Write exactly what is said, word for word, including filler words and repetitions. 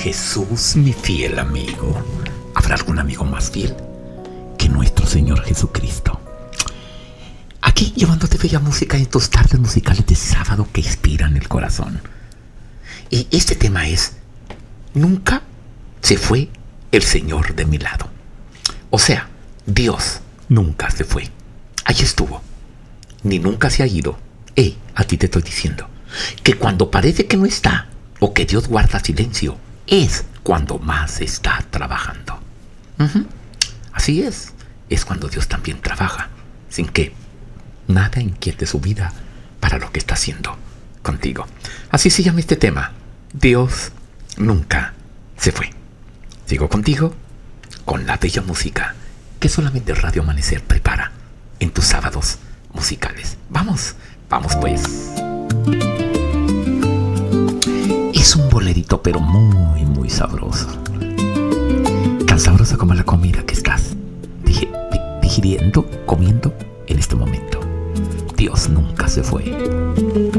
Jesús, mi fiel amigo. ¿Habrá algún amigo más fiel que nuestro Señor Jesucristo? Aquí llevándote bella música en tus tardes musicales de sábado que inspiran el corazón. Y este tema es: nunca se fue el Señor de mi lado. O sea, Dios nunca se fue. Ahí estuvo. Ni nunca se ha ido. Eh, a ti te estoy diciendo que cuando parece que no está, o que Dios guarda silencio, es cuando más está trabajando. Uh-huh. Así es. Es cuando Dios también trabaja, sin que nada inquiete su vida para lo que está haciendo contigo. Así se llama este tema: Dios nunca se fue. Sigo contigo con la bella música que solamente Radio Amanecer prepara en tus sábados musicales. Vamos, vamos pues. Es un bolerito pero muy, muy sabroso. Tan sabroso como la comida que estás digi- di- digiriendo, comiendo en este momento. Dios nunca se fue.